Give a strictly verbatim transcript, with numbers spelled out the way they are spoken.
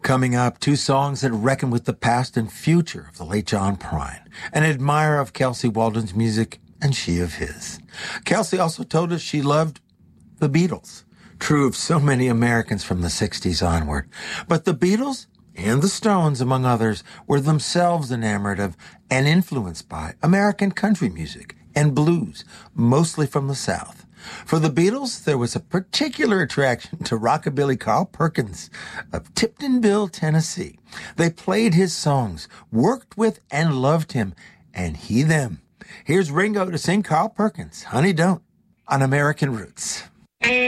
Coming up, two songs that reckon with the past and future of the late John Prine, an admirer of Kelsey Waldron's music and she of his. Kelsey also told us she loved the Beatles, true of so many Americans from the sixties onward. But the Beatles and the Stones, among others, were themselves enamored of and influenced by American country music and blues, mostly from the South. For the Beatles, there was a particular attraction to rockabilly Carl Perkins of Tiptonville, Tennessee. They played his songs, worked with and loved him, and he them. Here's Ringo to sing Carl Perkins' Honey Don't on American Roots.